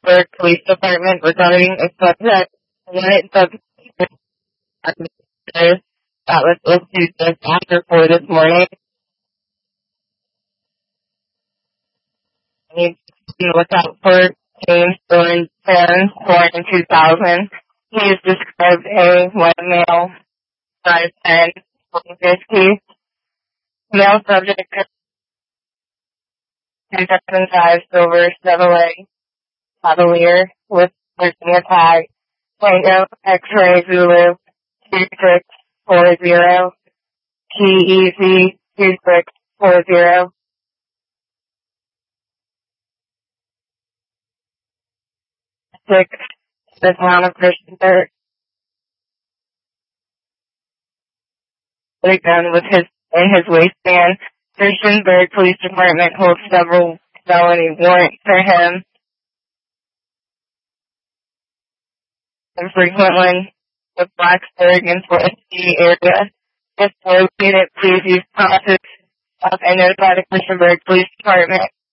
Christiansburg Police Department regarding a subject that was issued just after 4 this morning. I need to look out for James Thorne, born in 2000. He is described a white male, 5'10", 50. Male subject, 2005 silver Chevrolet Cavalier with Virginia tag. Tango X-ray Zulu 2640 TEZ 2640. Six, the town of Christiansburg. The gun was in his waistband. Christiansburg Police Department holds several felony warrants for him. Infrequently, the Blacksburg and Forest City area. If located, please use process and notify the Christiansburg Police Department.